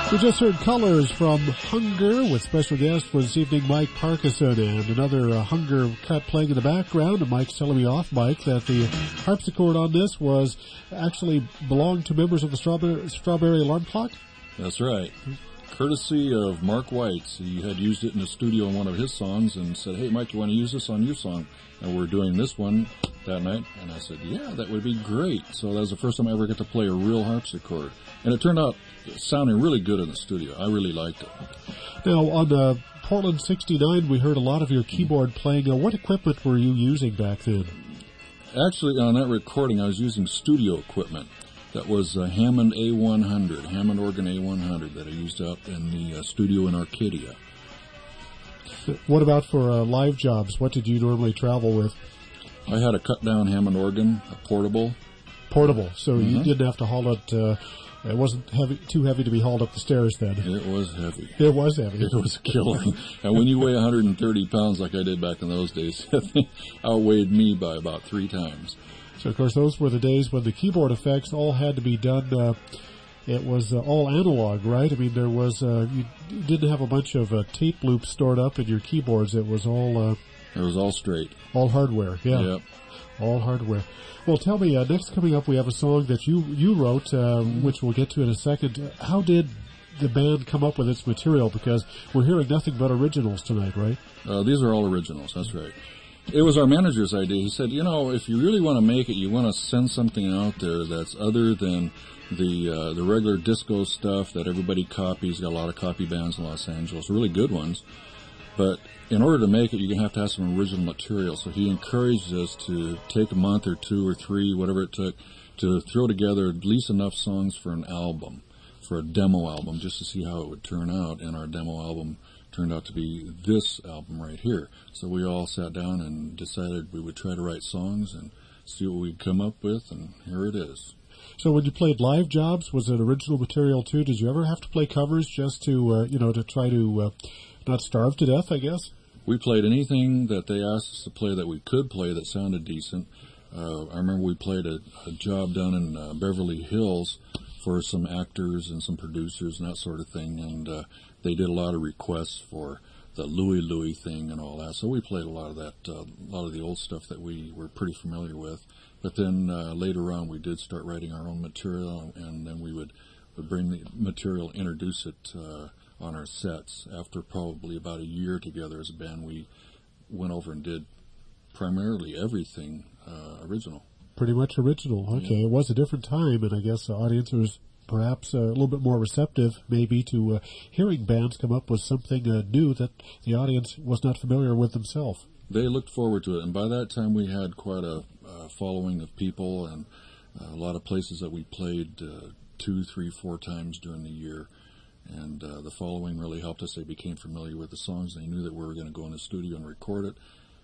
We just heard Colors from Hunger with special guest for this evening, Mike Parkinson, and another Hunger cut playing in the background. And Mike's telling me off, Mike, that the harpsichord on this was actually belonged to members of the Strawberry Alarm Clock? That's right. Courtesy of Mark White. He had used it in the studio in one of his songs and said, "Hey, Mike, you want to use this on your song?" And we're doing this one that night. And I said, "Yeah, that would be great." So that was the first time I ever got to play a real harpsichord. And it turned out sounding really good in the studio. I really liked it. Now, on Portland 69, we heard a lot of your keyboard playing. What equipment were you using back then? Actually, on that recording, I was using studio equipment. That was a Hammond A100, Hammond organ A100 that I used out in the studio in Arcadia. What about for live jobs? What did you normally travel with? I had a cut-down Hammond organ, a portable. Portable, so you didn't have to haul it. It wasn't too heavy to be hauled up the stairs then. It was heavy. It was heavy. It was a killer. And when you weigh 130 pounds like I did back in those days, it outweighed me by about 3 times. So, of course, those were the days when the keyboard effects all had to be done. It was all analog, right? I mean, there was you didn't have a bunch of tape loops stored up in your keyboards. It was all... it was all straight. All hardware, yeah. Yep. All hardware. Well, tell me, next coming up, we have a song that you wrote, which we'll get to in a second. How did the band come up with its material? Because we're hearing nothing but originals tonight, right? These are all originals, that's right. It was our manager's idea. He said, if you really want to make it, you want to send something out there that's other than the regular disco stuff that everybody copies. Got a lot of copy bands in Los Angeles, really good ones. But in order to make it, you're going to have some original material. So he encouraged us to take a month or 2 or 3, whatever it took, to throw together at least enough songs for an album, for a demo album, just to see how it would turn out. And our demo album turned out to be this album right here. So we all sat down and decided we would try to write songs and see what we'd come up with, and here it is. So when you played live jobs, was it original material too? Did you ever have to play covers just to, to try to not starve to death, I guess? We played anything that they asked us to play that we could play that sounded decent. I remember we played a job down in Beverly Hills for some actors and some producers and that sort of thing, and they did a lot of requests for the Louie Louie thing and all that. So we played a lot of that, a lot of the old stuff that we were pretty familiar with. But then later on, we did start writing our own material, and then we would bring the material, introduce it on our sets. After probably about a year together as a band, we went over and did primarily everything original. Pretty much original. Okay, yeah. It was a different time, and I guess the audience was perhaps a little bit more receptive, maybe, to hearing bands come up with something new that the audience was not familiar with themselves. They looked forward to it, and by that time we had quite a following of people, and a lot of places that we played 2, 3, 4 times during the year. And the following really helped us. They became familiar with the songs. They knew that we were going to go in the studio and record it,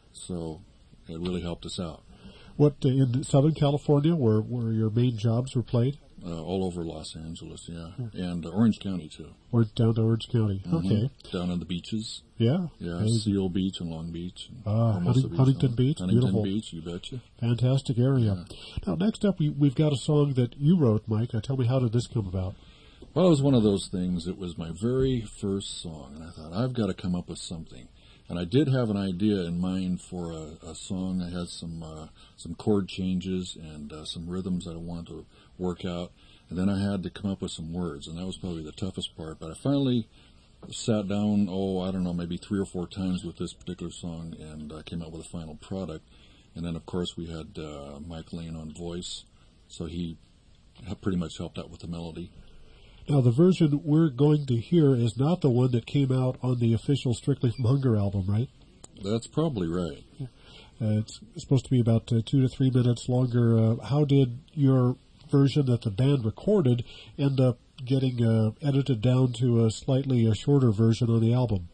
so it really helped us out. What, in Southern California, where your main jobs were played? All over Los Angeles, yeah. And Orange County, too. Or down to Orange County, Okay. Down on the beaches. Yeah. Yeah, Seal Beach and Long Beach. And Huntington Beach, Huntington beautiful. Beach, you betcha. Fantastic area. Yeah. Now, next up, we've got a song that you wrote, Mike. Tell me, how did this come about? Well, it was one of those things. It was my very first song, and I thought, I've got to come up with something. And I did have an idea in mind for a song. I had some chord changes and some rhythms that I wanted to work out. And then I had to come up with some words, and that was probably the toughest part. But I finally sat down, maybe 3 or 4 times with this particular song, and came out with a final product. And then, of course, we had Mike Lane on voice, so he pretty much helped out with the melody. Now, the version we're going to hear is not the one that came out on the official Strictly from Hunger album, right? That's probably right. It's supposed to be about 2 to 3 minutes longer. How did your version that the band recorded end up getting edited down to a slightly shorter version on the album?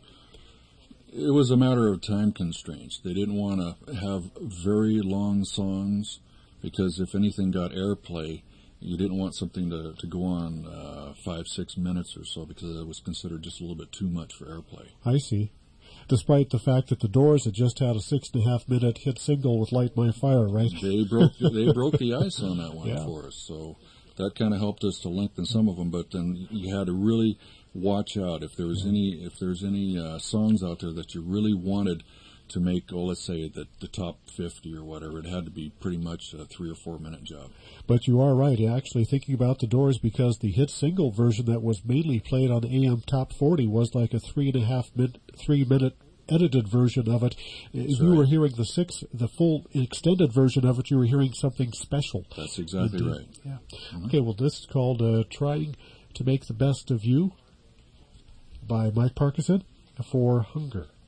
It was a matter of time constraints. They didn't want to have very long songs because if anything got airplay, you didn't want something to go on 5-6 minutes or so because it was considered just a little bit too much for airplay. I see. Despite the fact that the Doors had just had a 6.5-minute hit single with "Light My Fire," right? They broke the ice on that one for us. So that kind of helped us to lengthen some of them. But then you had to really watch out if there's any songs out there that you really wanted to make, let's say the top 50 or whatever. It had to be pretty much a 3 or 4 minute job. But you are right, actually thinking about the Doors, because the hit single version that was mainly played on AM Top 40 was like a 3 minute edited version of it. If you were hearing the full extended version of it, you were hearing something special. That's exactly right. Yeah. Mm-hmm. Okay, well, this is called Trying to Make the Best of You by Mike Parkinson for Hunger.